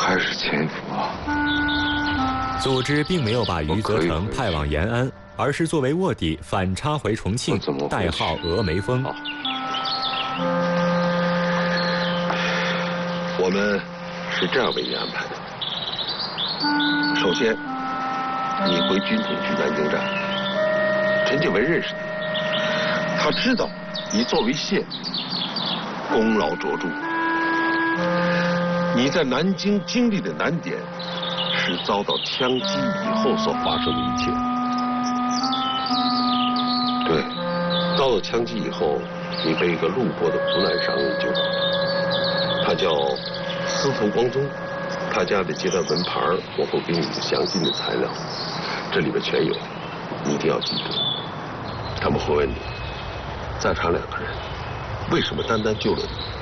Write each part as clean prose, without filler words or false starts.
还是潜伏啊？ 组织并没有把余则成派往延安，而是作为卧底反插回重庆，代号峨眉峰。 我们是这样为你安排的：首先，你回军统区南京站，陈建文认识你，他知道你作为县功劳卓著，你在南京经历的难点是遭到枪击以后所发生的一切。对，遭到枪击以后，你被一个路过的湖南商人救了，他叫司徒光宗，他家的接待门牌我会给你详尽的材料，这里边全有，你一定要记住。他们会问你，在场2个人为什么单单救了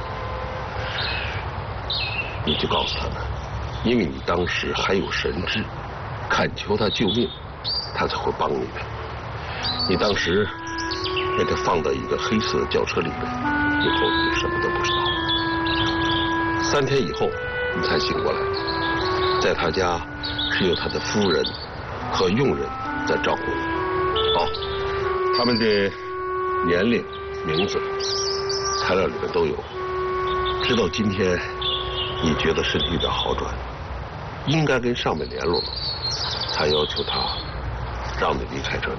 你，你就告诉他们，因为你当时还有神智，恳求他救命，他才会帮你的。你当时被他放到一个黑色的轿车里面，以后你什么都不知道。3天以后你才醒过来，在他家是由他的夫人和佣人在照顾你。好，他们的年龄、名字、材料里面都有。直到今天，你觉得身体有点好转，应该跟上面联络了，才要求他让你离开这里。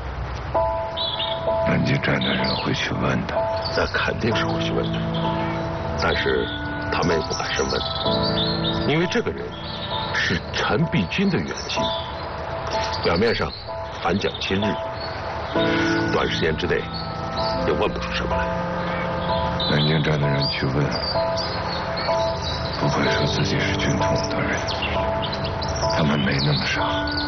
南京站的人会去问的， 那肯定是会去问的，但是他们也不敢深问，因为这个人是陈璧君的远亲，表面上反蒋亲日，短时间之内也问不出什么来。 南京站的人去问，不会说自己是军统的人，他们没那么傻，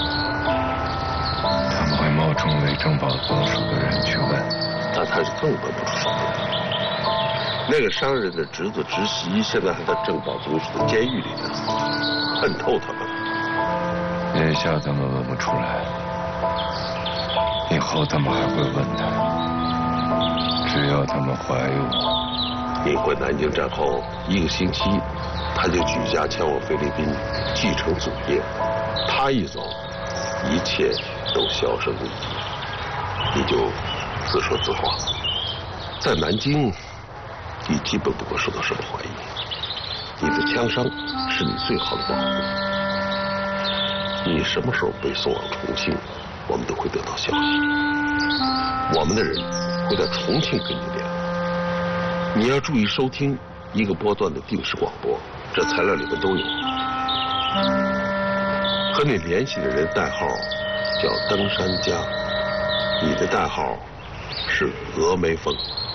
他们会冒充为政保总署的人去问， 那他就更问不出什么来。那个商人的侄子侄媳现在还在政保总署的监狱里呢，恨透他们了。 眼下他们问不出来，以后他们还会问的。只要他们怀我， 你回南京站后1个星期，他就举家前往菲律宾继承祖业。他一走，一切都销声匿迹，你就自说自话。在南京，你基本不会受到什么怀疑。你的枪伤是你最好的保护。你什么时候被送往重庆，我们都会得到消息。我们的人会在重庆跟你联络。你要注意收听1个波段的定时广播，这材料里面都有。和你联系的人代号叫登山家，你的代号是峨眉峰。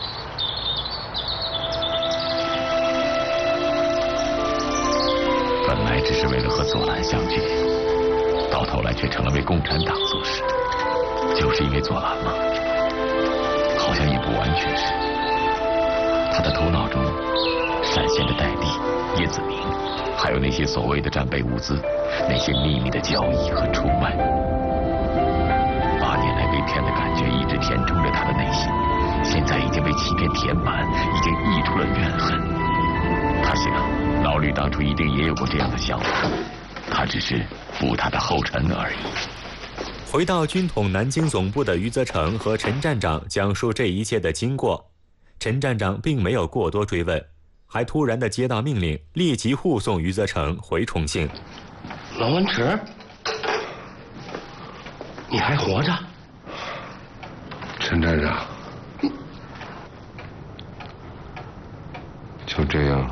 本来只是为了和左蓝相聚，到头来却成了为共产党做事，就是因为左蓝吗？好像也不完全是。他的头脑中闪现着戴笠、叶子明，还有那些所谓的战备物资，那些秘密的交易和出卖。8年来被骗的感觉一直填充着他的内心，现在已经被欺骗填满，已经溢出了怨恨。他想，老吕当初一定也有过这样的想法，他只是步他的后尘而已。 回到军统南京总部的余则成和陈站长讲述这一切的经过，陈站长并没有过多追问，还突然地接到命令，立即护送余则成回重庆。 老文池，你还活着？ 陈站长，就这样，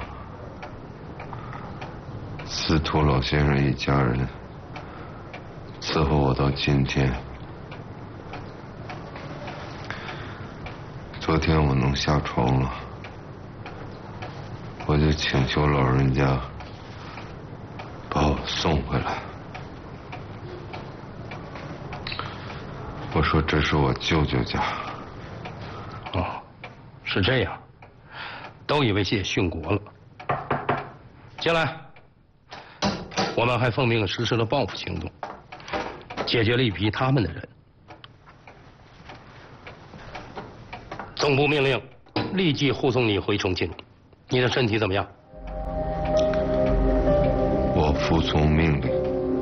司徒老先生一家人伺候我到今天。昨天我能下床了，我就请求老人家把我送回来。我说这是我舅舅家。 哦，是这样，都以为谢殉国了。进来，我们还奉命实施了报复行动，解决了一批他们的人。总部命令，立即护送你回重庆。你的身体怎么样？ 我服从命令。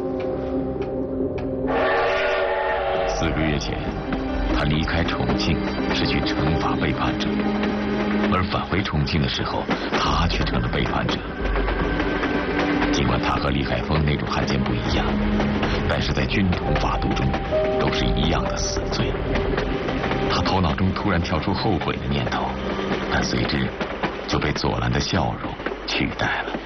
4个月前，他离开重庆是去惩罚背叛者，而返回重庆的时候，他却成了背叛者。尽管他和李海峰那种汉奸不一样，但是在军统法度中都是一样的死罪。他头脑中突然跳出后悔的念头，但随之就被左蓝的笑容取代了。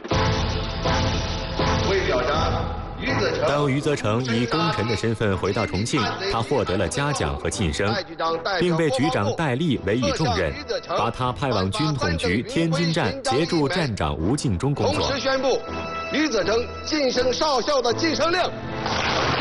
为表彰余则成。 当余则成以功臣的身份回到重庆，他获得了嘉奖和晋升，并被局长戴笠委以重任，把他派往军统局天津站协助站长吴敬中工作。 同时宣布，余则成晋升少校的晋升令